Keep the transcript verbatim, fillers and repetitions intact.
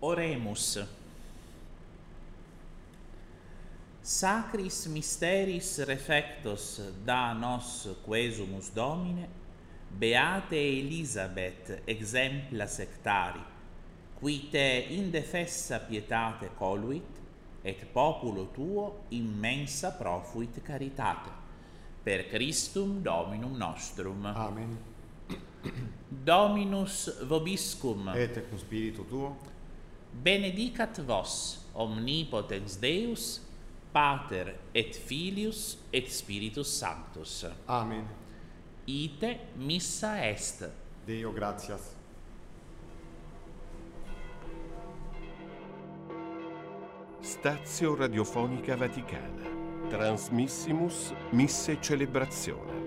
Oremus. Sacris mysteris refectos da nos quesumus Domine, beate Elisabeth exempla sectari, qui te indefessa pietate coluit, et populo tuo immensa profuit caritate. Per Christum Dominum nostrum. Amen. Dominus vobiscum. Et cum spiritu tuo. Benedicat vos, omnipotens Deus, Pater et Filius et Spiritus Sanctus. Amen. Ite missa est. Deo gratias. Stazio Radiofonica Vaticana. Transmissimus Misse Celebrazione.